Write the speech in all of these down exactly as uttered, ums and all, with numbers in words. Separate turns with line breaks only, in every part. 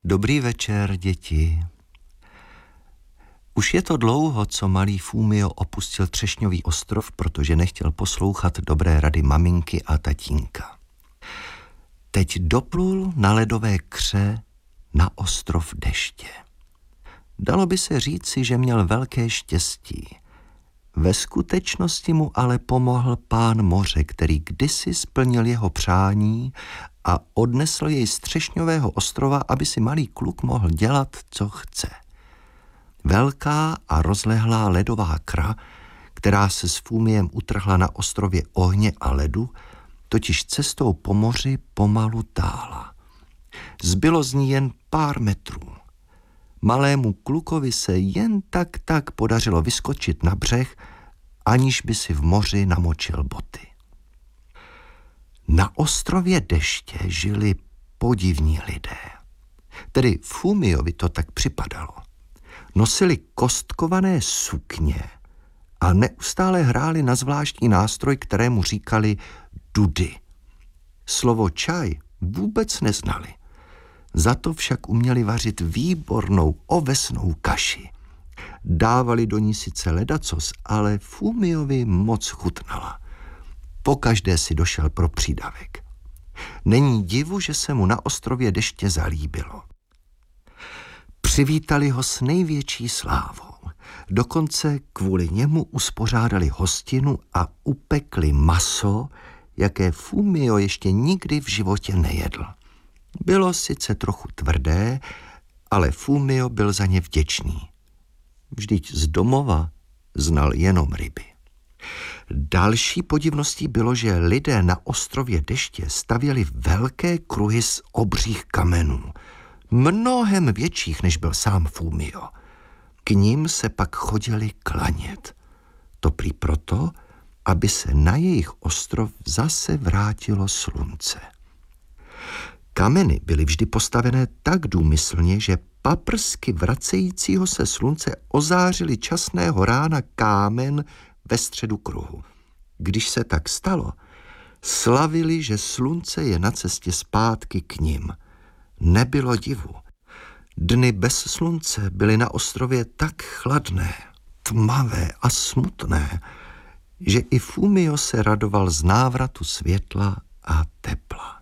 Dobrý večer, děti. Už je to dlouho, co malý Fumio opustil Třešňový ostrov, protože nechtěl poslouchat dobré rady maminky a tatínka. Teď doplul na ledové kře na ostrov Deště. Dalo by se říci, že měl velké štěstí. Ve skutečnosti mu ale pomohl pán moře, který kdysi splnil jeho přání a odnesl jej z Třešňového ostrova, aby si malý kluk mohl dělat, co chce. Velká a rozlehlá ledová kra, která se s Fumiem utrhla na ostrově ohně a ledu, totiž cestou po moři pomalu tála. Zbylo z ní jen pár metrů. Malému klukovi se jen tak tak podařilo vyskočit na břeh, aniž by si v moři namočil boty. Na ostrově Deště žili podivní lidé. Tedy Fumiovi to tak připadalo. Nosili kostkované sukně a neustále hráli na zvláštní nástroj, kterému říkali dudy. Slovo čaj vůbec neznali. Za to však uměli vařit výbornou ovesnou kaši. Dávali do ní sice ledacos, ale Fumiovi moc chutnala. Pokaždé si došel pro přídavek. Není divu, že se mu na ostrově Deště zalíbilo. Přivítali ho s největší slávou. Dokonce kvůli němu uspořádali hostinu a upekli maso, jaké Fumio ještě nikdy v životě nejedl. Bylo sice trochu tvrdé, ale Fumio byl za ně vděčný. Vždyť z domova znal jenom ryby. Další podivností bylo, že lidé na ostrově Deště stavěli velké kruhy z obřích kamenů, mnohem větších, než byl sám Fumio. K nim se pak chodili klanět. To prý proto, aby se na jejich ostrov zase vrátilo slunce. Kameny byly vždy postavené tak důmyslně, že paprsky vracejícího se slunce ozářily časného rána kámen ve středu kruhu. Když se tak stalo, slavili, že slunce je na cestě zpátky k nim. Nebylo divu. Dny bez slunce byly na ostrově tak chladné, tmavé a smutné, že i Fumio se radoval z návratu světla a tepla.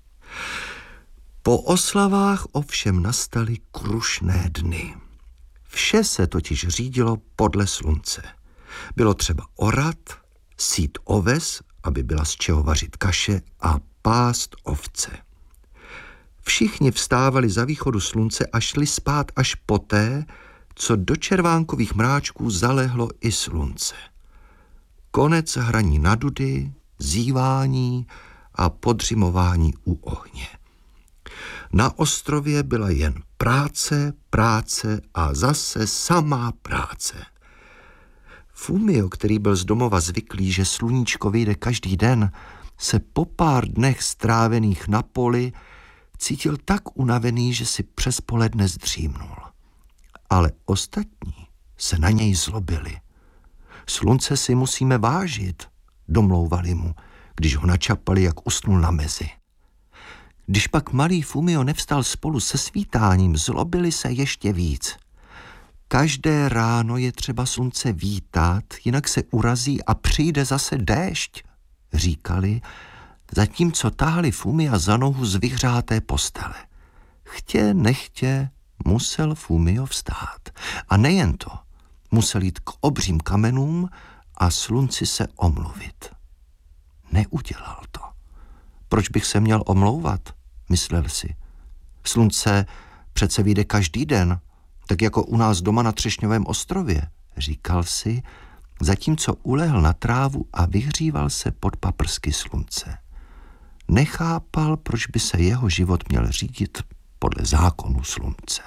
Po oslavách ovšem nastaly krušné dny. Vše se totiž řídilo podle slunce. Bylo třeba orat, sít oves, aby byla z čeho vařit kaše, a pást ovce. Všichni vstávali za východu slunce a šli spát až poté, co do červánkových mráčků zalehlo i slunce. Konec hraní na dudy, zívání a podřimování u ohně. Na ostrově byla jen práce, práce a zase samá práce. Fumio, který byl z domova zvyklý, že sluníčko vyjde každý den, se po pár dnech strávených na poli cítil tak unavený, že si přes poledne zdřímnul. Ale ostatní se na něj zlobili. Slunce si musíme vážit, domlouvali mu, když ho načapali, jak usnul na mezi. Když pak malý Fumio nevstal spolu se svítáním, zlobili se ještě víc. Každé ráno je třeba slunce vítat, jinak se urazí a přijde zase déšť, říkali, zatímco tahali Fumia za nohu z vyhřáté postele. Chtě, nechtě, musel Fumio vstát. A nejen to, musel jít k obřím kamenům a slunci se omluvit. Neudělal to. Proč bych se měl omlouvat, myslel si. Slunce přece vyjde každý den, tak jako u nás doma na Třešňovém ostrově, říkal si, zatímco ulehl na trávu a vyhříval se pod paprsky slunce. Nechápal, proč by se jeho život měl řídit podle zákonu slunce.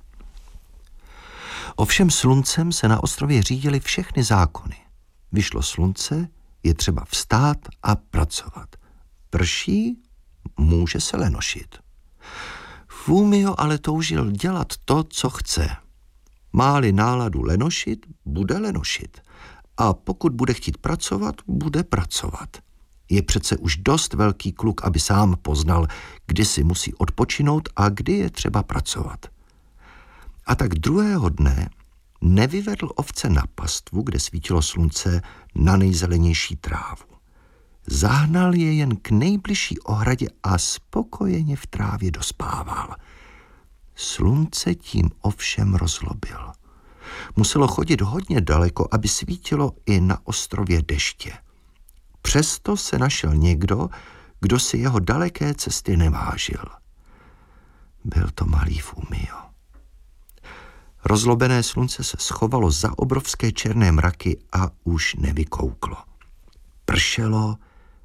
Ovšem sluncem se na ostrově řídily všechny zákony. Vyšlo slunce, je třeba vstát a pracovat. Prší, může se lenošit. Fumio ale toužil dělat to, co chce. Má-li náladu lenošit, bude lenošit. A pokud bude chtít pracovat, bude pracovat. Je přece už dost velký kluk, aby sám poznal, kdy si musí odpočinout a kdy je třeba pracovat. A tak druhého dne nevyvedl ovce na pastvu, kde svítilo slunce, na nejzelenější trávu. Zahnal je jen k nejbližší ohradě a spokojeně v trávě dospával. Slunce tím ovšem rozlobil. Muselo chodit hodně daleko, aby svítilo i na ostrově Deště. Přesto se našel někdo, kdo si jeho daleké cesty nevážil. Byl to malý Fumio. Rozlobené slunce se schovalo za obrovské černé mraky a už nevykouklo. Pršelo,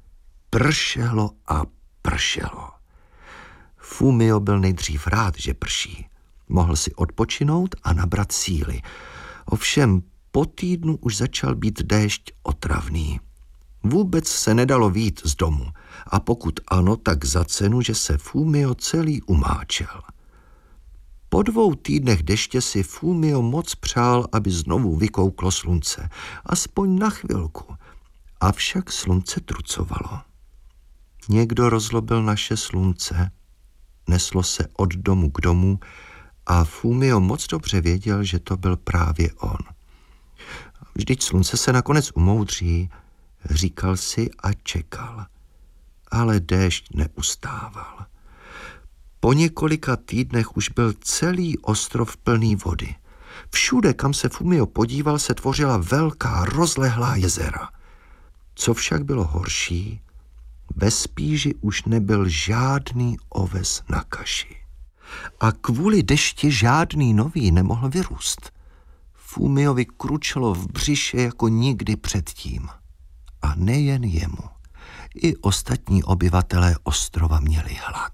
pršelo a pršelo. Fumio byl nejdřív rád, že prší. Mohl si odpočinout a nabrat síly. Ovšem po týdnu už začal být déšť otravný. Vůbec se nedalo vyjít z domu a pokud ano, tak za cenu, že se Fumio celý umáčel. Po dvou týdnech deště si Fumio moc přál, aby znovu vykouklo slunce, aspoň na chvilku. Avšak slunce trucovalo. Někdo rozlobil naše slunce, neslo se od domu k domu a Fumio moc dobře věděl, že to byl právě on. Vždyť slunce se nakonec umoudří, říkal si a čekal. Ale déšť neustával. Po několika týdnech už byl celý ostrov plný vody. Všude, kam se Fumio podíval, se tvořila velká rozlehlá jezera. Co však bylo horší, ve spíži už nebyl žádný oves na kaši. A kvůli dešti žádný nový nemohl vyrůst. Fumiovi kručelo v břiše jako nikdy předtím. A nejen jemu. I ostatní obyvatelé ostrova měli hlad.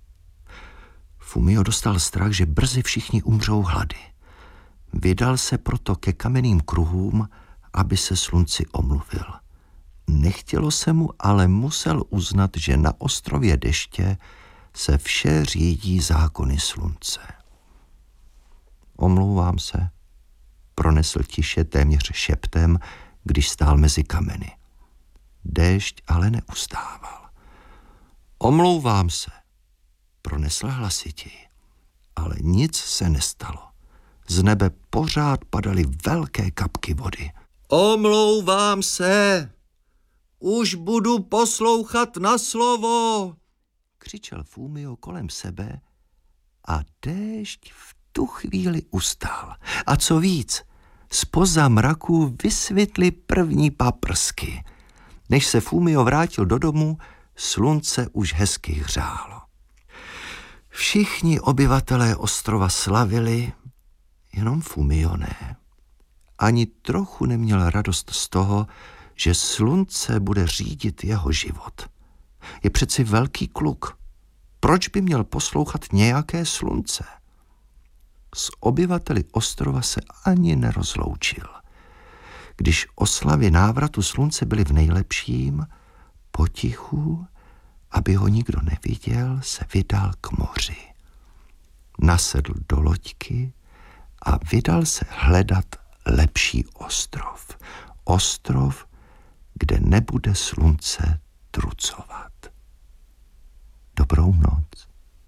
Fumio dostal strach, že brzy všichni umřou hlady. Vydal se proto ke kamenným kruhům, aby se slunci omluvil. Nechtělo se mu, ale musel uznat, že na ostrově Deště se vše řídí zákony slunce. Omlouvám se, pronesl tiše téměř šeptem, když stál mezi kameny. Déšť ale neustával. Omlouvám se, pronesl hlasitěji, ale nic se nestalo. Z nebe pořád padaly velké kapky vody. Omlouvám se, už budu poslouchat na slovo, křičel Fumio kolem sebe a déšť v tu chvíli ustál. A co víc, zpoza mraků vysvětly první paprsky. Než se Fumio vrátil do domu, slunce už hezky hřálo. Všichni obyvatelé ostrova slavili, jenom Fumio ne. Ani trochu neměl radost z toho, že slunce bude řídit jeho život. Je přeci velký kluk. Proč by měl poslouchat nějaké slunce? S obyvateli ostrova se ani nerozloučil. Když oslavy návratu slunce byly v nejlepším, potichu, aby ho nikdo neviděl, se vydal k moři. Nasedl do loďky a vydal se hledat lepší ostrov. Ostrov, kde nebude slunce trucovat. Dobrou noc.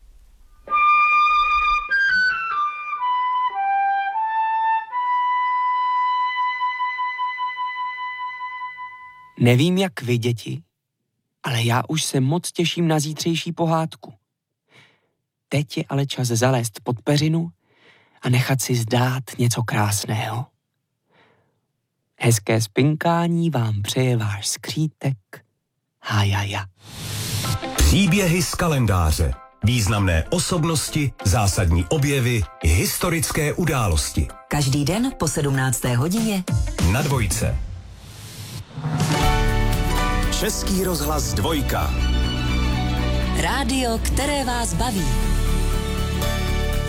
Nevím, jak vy, děti, ale já už se moc těším na zítřejší pohádku. Teď je ale čas zalézt pod peřinu a nechat si zdát něco krásného. Hezké spinkání vám přeje váš skřítek Hajaja.
Příběhy z kalendáře. Významné osobnosti, zásadní objevy, historické události.
Každý den po sedmnácté hodině
Na Dvojce. Český rozhlas Dvojka.
rádio, které vás baví.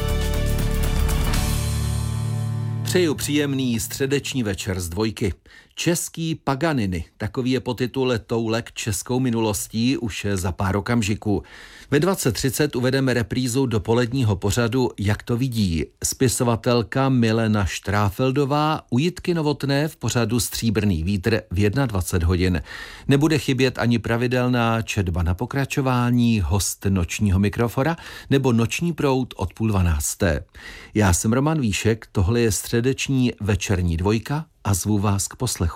Přeju příjemný středeční večer z Dvojky. Český Paganini, takový je podtitul Toulek českou minulostí už za pár okamžiků. Ve dvacet třicet uvedeme reprízu dopoledního pořadu Jak to vidí. Spisovatelka Milena Štráfeldová u Jitky Novotné v pořadu Stříbrný vítr v dvacet jedna hodin. Nebude chybět ani pravidelná četba na pokračování, host nočního mikrofora nebo noční proud od půl dvanácté. Já jsem Roman Víšek, tohle je středeční večerní dvojka a zvu vás k poslechu.